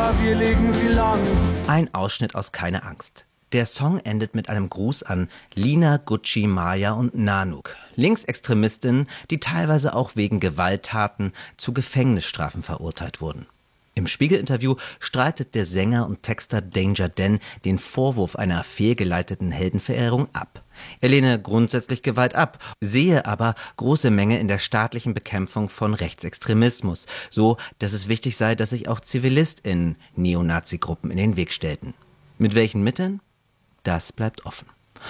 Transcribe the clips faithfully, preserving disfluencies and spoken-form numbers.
aber wir legen sie lang. Ein Ausschnitt aus Keine Angst. Der Song endet mit einem Gruß an Lina, Gucci, Maya und Nanook, Linksextremistinnen, die teilweise auch wegen Gewalttaten zu Gefängnisstrafen verurteilt wurden. Im Spiegel-Interview streitet der Sänger und Texter Danger Dan den Vorwurf einer fehlgeleiteten Heldenverehrung ab. Er lehne grundsätzlich Gewalt ab, sehe aber große Mängel in der staatlichen Bekämpfung von Rechtsextremismus, so dass es wichtig sei, dass sich auch ZivilistInnen Neonazi-Gruppen in den Weg stellten. Mit welchen Mitteln? Das bleibt offen.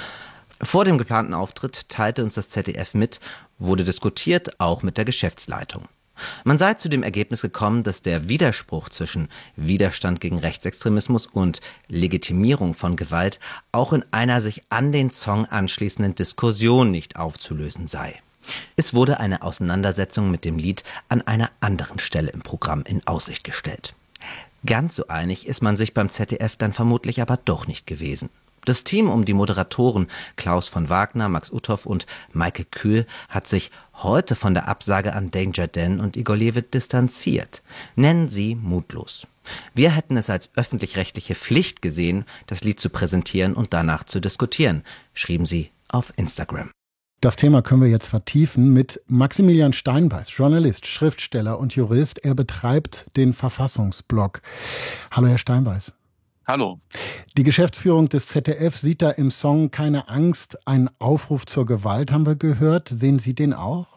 Vor dem geplanten Auftritt teilte uns das Z D F mit, wurde diskutiert, auch mit der Geschäftsleitung. Man sei zu dem Ergebnis gekommen, dass der Widerspruch zwischen Widerstand gegen Rechtsextremismus und Legitimierung von Gewalt auch in einer sich an den Song anschließenden Diskussion nicht aufzulösen sei. Es wurde eine Auseinandersetzung mit dem Lied an einer anderen Stelle im Programm in Aussicht gestellt. Ganz so einig ist man sich beim Z D F dann vermutlich aber doch nicht gewesen. Das Team um die Moderatoren Klaus von Wagner, Max Uthoff und Maike Kühl hat sich heute von der Absage an Danger Dan und Igor Levit distanziert. Nennen sie mutlos. Wir hätten es als öffentlich-rechtliche Pflicht gesehen, das Lied zu präsentieren und danach zu diskutieren, schrieben sie auf Instagram. Das Thema können wir jetzt vertiefen mit Maximilian Steinbeiß, Journalist, Schriftsteller und Jurist. Er betreibt den Verfassungsblog. Hallo, Herr Steinbeiß. Hallo. Die Geschäftsführung des Z D F sieht da im Song Keine Angst einen Aufruf zur Gewalt, haben wir gehört. Sehen Sie den auch?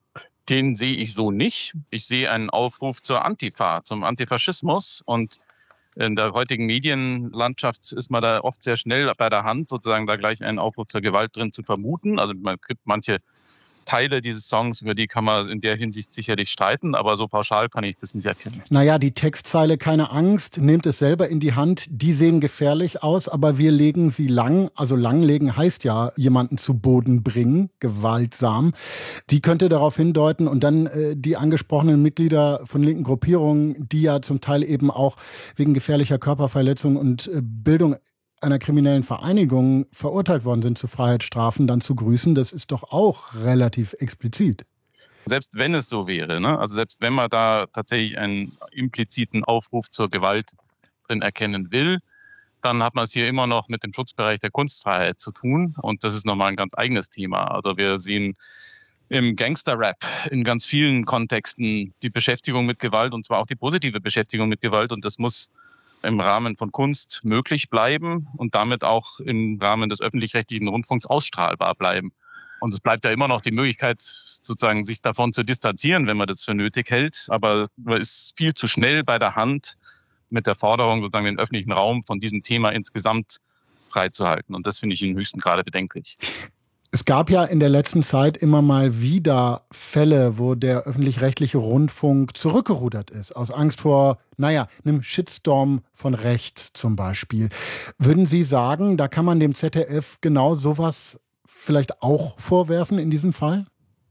Den sehe ich so nicht. Ich sehe einen Aufruf zur Antifa, zum Antifaschismus. Und in der heutigen Medienlandschaft ist man da oft sehr schnell bei der Hand, sozusagen da gleich einen Aufruf zur Gewalt drin zu vermuten. Also man gibt manche Teile dieses Songs, über die kann man in der Hinsicht sicherlich streiten, aber so pauschal kann ich das nicht erkennen. Naja, die Textzeile Keine Angst, nehmt es selber in die Hand, die sehen gefährlich aus, aber wir legen sie lang, also langlegen heißt ja jemanden zu Boden bringen, gewaltsam. Die könnte darauf hindeuten und dann äh, die angesprochenen Mitglieder von linken Gruppierungen, die ja zum Teil eben auch wegen gefährlicher Körperverletzung und äh, Bildung einer kriminellen Vereinigung verurteilt worden sind zu Freiheitsstrafen, dann zu grüßen, das ist doch auch relativ explizit. Selbst wenn es so wäre, ne? Also selbst wenn man da tatsächlich einen impliziten Aufruf zur Gewalt drin erkennen will, dann hat man es hier immer noch mit dem Schutzbereich der Kunstfreiheit zu tun. Und das ist nochmal ein ganz eigenes Thema. Also wir sehen im Gangster-Rap in ganz vielen Kontexten die Beschäftigung mit Gewalt und zwar auch die positive Beschäftigung mit Gewalt. Und das muss im Rahmen von Kunst möglich bleiben und damit auch im Rahmen des öffentlich-rechtlichen Rundfunks ausstrahlbar bleiben. Und es bleibt ja immer noch die Möglichkeit, sozusagen sich davon zu distanzieren, wenn man das für nötig hält. Aber man ist viel zu schnell bei der Hand mit der Forderung, sozusagen den öffentlichen Raum von diesem Thema insgesamt freizuhalten. Und das finde ich im höchsten Grade bedenklich. Es gab ja in der letzten Zeit immer mal wieder Fälle, wo der öffentlich-rechtliche Rundfunk zurückgerudert ist, aus Angst vor, naja, einem Shitstorm von rechts zum Beispiel. Würden Sie sagen, da kann man dem Z D F genau sowas vielleicht auch vorwerfen in diesem Fall?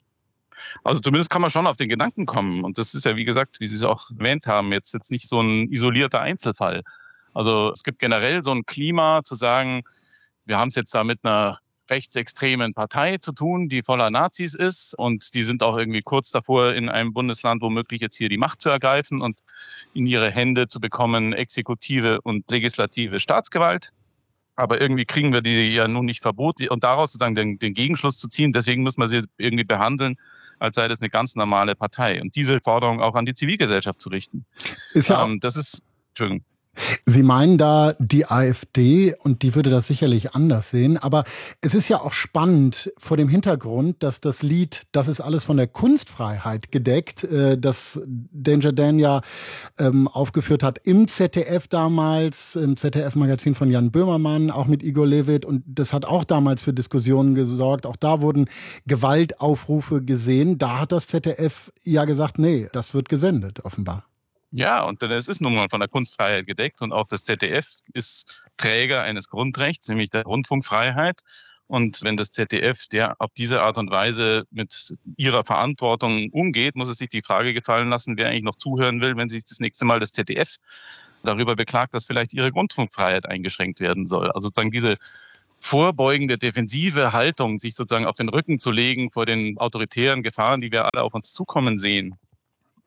Also zumindest kann man schon auf den Gedanken kommen. Und das ist ja, wie gesagt, wie Sie es auch erwähnt haben, jetzt, jetzt nicht so ein isolierter Einzelfall. Also es gibt generell so ein Klima zu sagen, wir haben es jetzt da mit einer rechtsextremen Partei zu tun, die voller Nazis ist und die sind auch irgendwie kurz davor, in einem Bundesland womöglich jetzt hier die Macht zu ergreifen und in ihre Hände zu bekommen exekutive und legislative Staatsgewalt. Aber irgendwie kriegen wir die ja nun nicht verboten und daraus sozusagen den, den Gegenschluss zu ziehen, deswegen muss man sie irgendwie behandeln, als sei das eine ganz normale Partei und diese Forderung auch an die Zivilgesellschaft zu richten. Ist ja ähm, das ist, Entschuldigung. Sie meinen da die AfD und die würde das sicherlich anders sehen. Aber es ist ja auch spannend vor dem Hintergrund, dass das Lied, das ist alles von der Kunstfreiheit gedeckt, äh, das Danger Dan ja ähm, aufgeführt hat im Z D F damals, im Z D F-Magazin von Jan Böhmermann, auch mit Igor Levit. Und das hat auch damals für Diskussionen gesorgt. Auch da wurden Gewaltaufrufe gesehen. Da hat das Z D F ja gesagt, nee, das wird gesendet, offenbar. Ja, und es ist nun mal von der Kunstfreiheit gedeckt und auch das Z D F ist Träger eines Grundrechts, nämlich der Rundfunkfreiheit. Und wenn das Z D F der auf diese Art und Weise mit ihrer Verantwortung umgeht, muss es sich die Frage gefallen lassen, wer eigentlich noch zuhören will, wenn sich das nächste Mal das Z D F darüber beklagt, dass vielleicht ihre Rundfunkfreiheit eingeschränkt werden soll. Also sozusagen diese vorbeugende, defensive Haltung, sich sozusagen auf den Rücken zu legen vor den autoritären Gefahren, die wir alle auf uns zukommen sehen.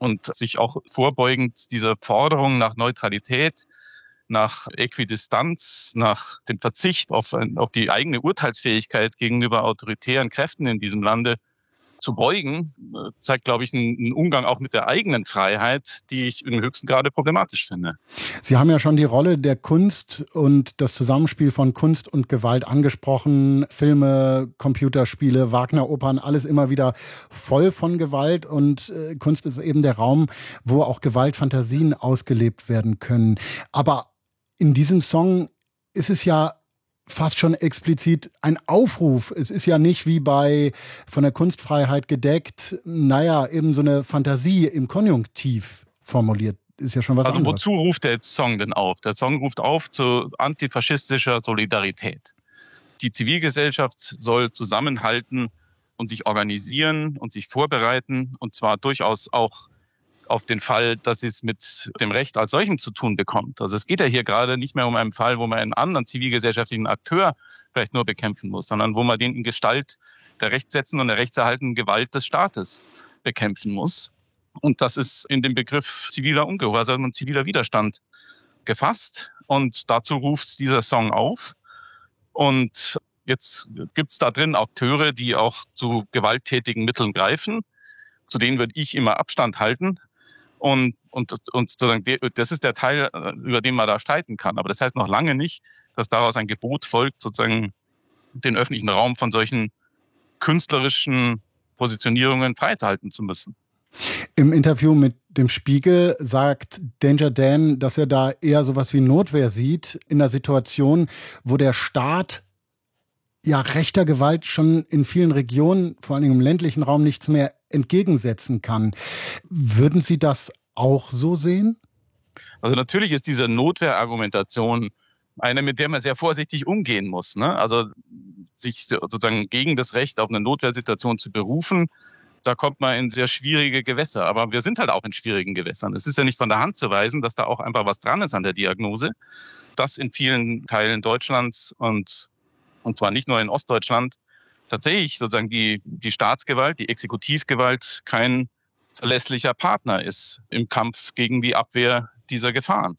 und sich auch vorbeugend dieser Forderung nach Neutralität, nach Äquidistanz, nach dem Verzicht auf, auf die eigene Urteilsfähigkeit gegenüber autoritären Kräften in diesem Lande zu beugen, zeigt, glaube ich, einen Umgang auch mit der eigenen Freiheit, die ich im höchsten Grade problematisch finde. Sie haben ja schon die Rolle der Kunst und das Zusammenspiel von Kunst und Gewalt angesprochen. Filme, Computerspiele, Wagner-Opern, alles immer wieder voll von Gewalt. Und äh, Kunst ist eben der Raum, wo auch Gewaltfantasien ausgelebt werden können. Aber in diesem Song ist es ja fast schon explizit ein Aufruf. Es ist ja nicht wie bei von der Kunstfreiheit gedeckt, naja, eben so eine Fantasie im Konjunktiv formuliert. Ist ja schon was also anderes. Wozu ruft der Song denn auf? Der Song ruft auf zu antifaschistischer Solidarität. Die Zivilgesellschaft soll zusammenhalten und sich organisieren und sich vorbereiten, und zwar durchaus auch auf den Fall, dass es mit dem Recht als solchem zu tun bekommt. Also es geht ja hier gerade nicht mehr um einen Fall, wo man einen anderen zivilgesellschaftlichen Akteur vielleicht nur bekämpfen muss, sondern wo man den in Gestalt der Rechtssetzung und der rechtserhaltenden Gewalt des Staates bekämpfen muss. Und das ist in dem Begriff ziviler Ungehorsam und ziviler Widerstand gefasst. Und dazu ruft dieser Song auf. Und jetzt gibt es da drin Akteure, die auch zu gewalttätigen Mitteln greifen. Zu denen würde ich immer Abstand halten. Und, und, und sozusagen, das ist der Teil, über den man da streiten kann. Aber das heißt noch lange nicht, dass daraus ein Gebot folgt, sozusagen den öffentlichen Raum von solchen künstlerischen Positionierungen freihalten zu müssen. Im Interview mit dem Spiegel sagt Danger Dan, dass er da eher sowas wie Notwehr sieht in einer Situation, wo der Staat ja rechter Gewalt schon in vielen Regionen, vor allem im ländlichen Raum, nichts mehr entgegensetzen kann. Würden Sie das auch so sehen? Also natürlich ist diese Notwehrargumentation eine, mit der man sehr vorsichtig umgehen muss, ne? Also sich sozusagen gegen das Recht auf eine Notwehrsituation zu berufen, da kommt man in sehr schwierige Gewässer. Aber wir sind halt auch in schwierigen Gewässern. Es ist ja nicht von der Hand zu weisen, dass da auch einfach was dran ist an der Diagnose, dass in vielen Teilen Deutschlands und, und zwar nicht nur in Ostdeutschland, tatsächlich sozusagen die, die Staatsgewalt, die Exekutivgewalt kein verlässlicher Partner ist im Kampf gegen die Abwehr dieser Gefahren.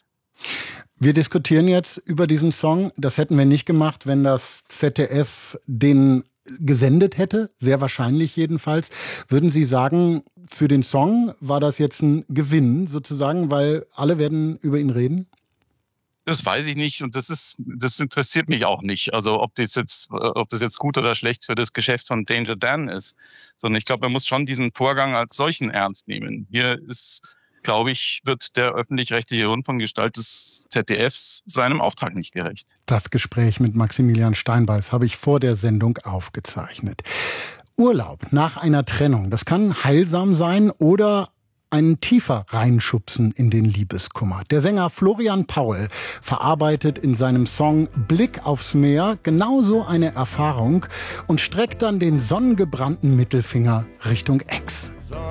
Wir diskutieren jetzt über diesen Song. Das hätten wir nicht gemacht, wenn das Z D F den gesendet hätte, sehr wahrscheinlich jedenfalls. Würden Sie sagen, für den Song war das jetzt ein Gewinn sozusagen, weil alle werden über ihn reden? Das weiß ich nicht und das ist, das interessiert mich auch nicht. Also ob das jetzt, ob das jetzt gut oder schlecht für das Geschäft von Danger Dan ist, sondern ich glaube, man muss schon diesen Vorgang als solchen ernst nehmen. Hier ist, glaube ich, wird der öffentlich-rechtliche Rundfunkgestalt des Z D Fs seinem Auftrag nicht gerecht. Das Gespräch mit Maximilian Steinbeiß habe ich vor der Sendung aufgezeichnet. Urlaub nach einer Trennung, das kann heilsam sein oder einen tiefer reinschubsen in den Liebeskummer. Der Sänger Florian Paul verarbeitet in seinem Song Blick aufs Meer genauso eine Erfahrung und streckt dann den sonnengebrannten Mittelfinger Richtung Ex.